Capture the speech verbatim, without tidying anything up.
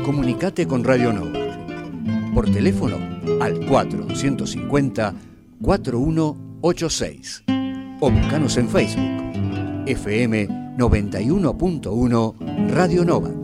Comunicate con Radio Nova. Por teléfono al cuatro cincuenta, cuarenta y uno ochenta y seis. O buscanos en Facebook. F M noventa y uno punto uno Radio Nova.